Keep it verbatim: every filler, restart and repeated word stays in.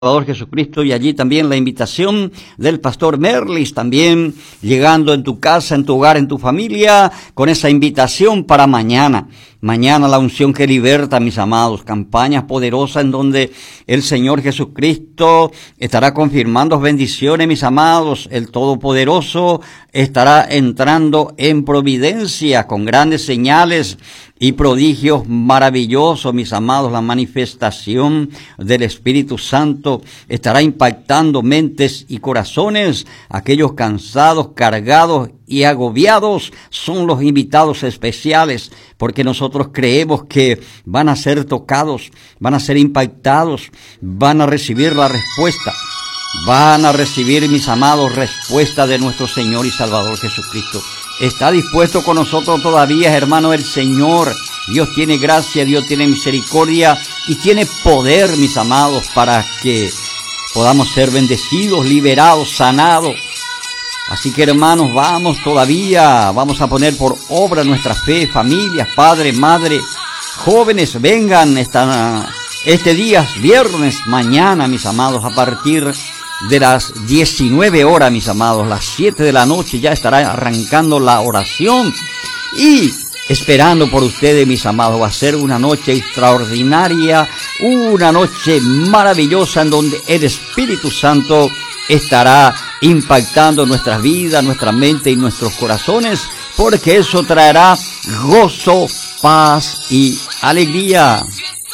Salvador Jesucristo, y allí también la invitación del pastor Merlis, también llegando en tu casa, en tu hogar, en tu familia, con esa invitación para mañana. Mañana la unción que liberta, mis amados, campañas poderosas en donde el Señor Jesucristo estará confirmando bendiciones, mis amados. El Todopoderoso estará entrando en providencia con grandes señales y prodigios maravillosos, mis amados. La manifestación del Espíritu Santo estará impactando mentes y corazones. Aquellos cansados, cargados y agobiados son los invitados especiales, porque nosotros creemos que van a ser tocados, van a ser impactados, van a recibir la respuesta. Van a recibir, mis amados, respuesta de nuestro Señor y Salvador Jesucristo. Está dispuesto con nosotros todavía, hermano, el Señor. Dios tiene gracia, Dios tiene misericordia y tiene poder, mis amados, para que podamos ser bendecidos, liberados, sanados. Así que, hermanos, vamos todavía, vamos a poner por obra nuestra fe, familias, padre, madre, jóvenes, vengan esta, este día, viernes, mañana, mis amados, a partir de las diecinueve horas, mis amados, las siete de la noche, ya estará arrancando la oración y esperando por ustedes, mis amados. Va a ser una noche extraordinaria, una noche maravillosa en donde el Espíritu Santo estará impactando nuestras vidas, nuestra mente y nuestros corazones, porque eso traerá gozo, paz y alegría.